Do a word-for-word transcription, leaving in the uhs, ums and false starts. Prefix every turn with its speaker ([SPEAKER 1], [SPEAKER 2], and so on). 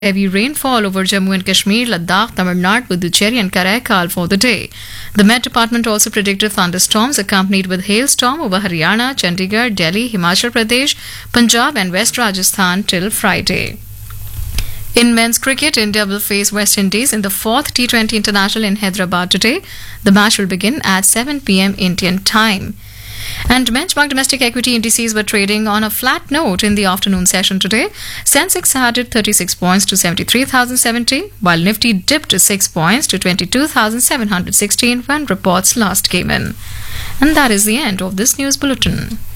[SPEAKER 1] Heavy rainfall over Jammu and Kashmir, Ladakh, Tamil Nadu, Puducherry and Karaikal for the day. The Met Department also predicted thunderstorms accompanied with hailstorm over Haryana, Chandigarh, Delhi, Himachal Pradesh, Punjab and West Rajasthan till Friday. In men's cricket, India will face West Indies in the fourth T twenty International in Hyderabad today. The match will begin at seven p m Indian time. And benchmark domestic equity indices were trading on a flat note in the afternoon session today. Sensex added thirty-six points to seventy-three thousand seventy, while Nifty dipped six points to twenty-two thousand seven hundred sixteen when reports last came in. And that is the end of this news bulletin.